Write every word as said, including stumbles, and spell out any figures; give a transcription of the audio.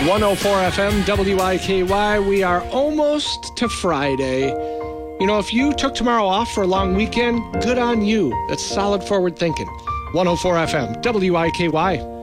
one oh four F M, W I K Y. We are almost to Friday. You know, if you took tomorrow off for a long weekend, good on you. That's solid forward thinking. one oh four F M, W I K Y.